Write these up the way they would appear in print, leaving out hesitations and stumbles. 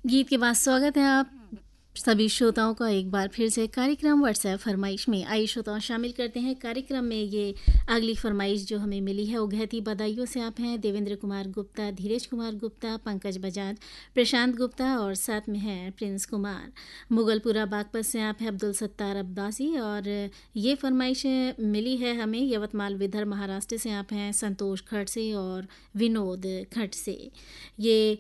गीत के बाद स्वागत है आप सभी श्रोताओं का एक बार फिर से कार्यक्रम व्हाट्सएप फरमाइश में। आइए श्रोताओं शामिल करते हैं कार्यक्रम में। ये अगली फरमाइश जो हमें मिली है उगहती बदायूं से आप हैं देवेंद्र कुमार गुप्ता, धीरज कुमार गुप्ता, पंकज बजाज, प्रशांत गुप्ता और साथ में हैं प्रिंस कुमार। मुगलपुरा बागपत से आप हैं अब्दुल सत्तार अब्बासी और ये फरमाइश मिली है हमें यवतमाल विदर्भ महाराष्ट्र से आप हैं संतोष खट से और विनोद खट से। ये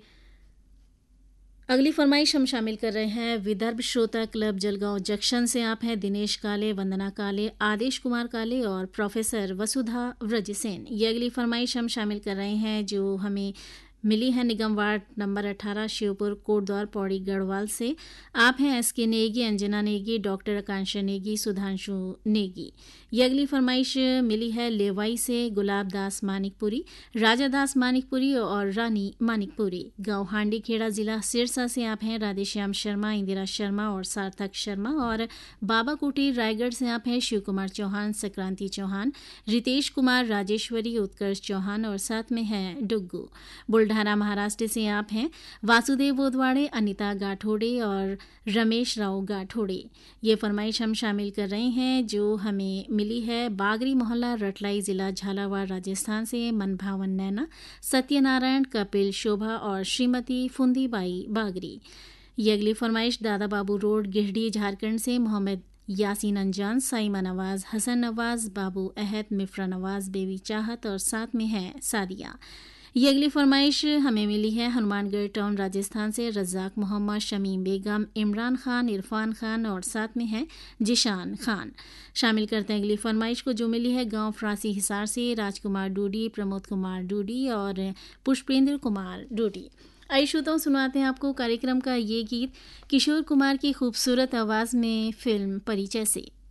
अगली फरमाइश हम शामिल कर रहे हैं विदर्भ श्रोता क्लब जलगांव जंक्शन से आप हैं दिनेश काले, वंदना काले, आदेश कुमार काले और प्रोफेसर वसुधा व्रजसेन। ये अगली फरमाइश हम शामिल कर रहे हैं जो हमें मिली है निगम वार्ड नंबर 18 शिवपुर कोटद्वार पौड़ी गढ़वाल से। आप हैं एसके नेगी, अंजना नेगी, डॉक्टर आकांक्षा नेगी, सुधांशु नेगी। ये अगली फरमाइश मिली है लेवाई से गुलाब दास मानिकपुरी, राजा दास मानिकपुरी और रानी मानिकपुरी। गांव हांडी खेड़ा जिला सिरसा से आप हैं राधेश्याम शर्मा, इंदिरा शर्मा और सार्थक शर्मा और बाबा कुटीर रायगढ़ से आप हैं शिव कुमार चौहान, संक्रांति चौहान, रितेश कुमार, राजेश्वरी, उत्कर्ष चौहान और साथ में है डुग्गू। बुल्ढाना महाराष्ट्र से आप हैं वासुदेव बोदवाड़े, अनिता गाठोड़े और रमेश राव गाठोड़े। ये फरमाइश हम शामिल कर रहे हैं जो हमें मिली है बागरी मोहल्ला रटलाई जिला झालावाड़ राजस्थान से मनभावन नैना, सत्यनारायण, कपिल, शोभा और श्रीमती फुंदीबाई बागरी। ये अगली फरमाइश दादा बाबू रोड गिरडी झारखंड से मोहम्मद यासीन अंजान, साइमा नवाज, हसन नवाज, बाबू अहद, मिफ्रा नवाज, बेबी चाहत और साथ में है सादिया। ये अगली फरमाइश हमें मिली है हनुमानगढ़ टाउन राजस्थान से रज्जाक मोहम्मद, शमीम बेगम, इमरान खान, इरफान खान और साथ में है जिशान खान। शामिल करते हैं अगली फरमाइश को जो मिली है गांव फ्रांसी हिसार से राजकुमार डूडी, प्रमोद कुमार डूडी और पुष्पेंद्र कुमार डूडी। आइए श्रोताओं सुनाते हैं आपको कार्यक्रम का ये गीत किशोर कुमार की खूबसूरत आवाज़ में फिल्म परिचय से।